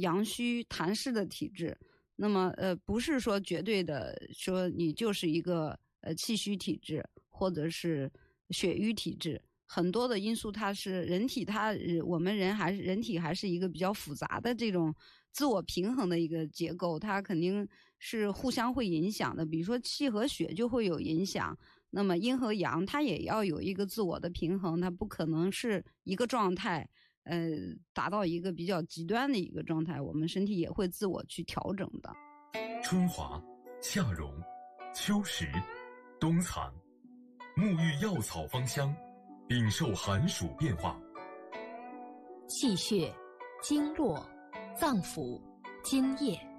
阳虚痰湿的体质。那么不是说绝对的说你就是一个气虚体质或者是血瘀体质，很多的因素它是人体我们人体还是一个比较复杂的这种自我平衡的一个结构，它肯定是互相会影响的。比如说气和血就会有影响，那么阴和阳它也要有一个自我的平衡，它不可能是一个状态达到一个比较极端的一个状态，我们身体也会自我去调整的。 春华、夏蓉、秋实、冬藏，沐浴药草芳香，禀受寒暑变化。 气血、经络、脏腑、津液，